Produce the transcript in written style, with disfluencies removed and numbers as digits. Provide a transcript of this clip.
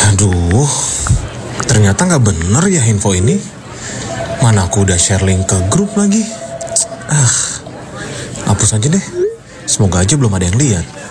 Aduh, ternyata nggak bener ya info ini. Mana aku udah share link ke grup lagi. Hapus aja deh. Semoga aja belum ada yang lihat.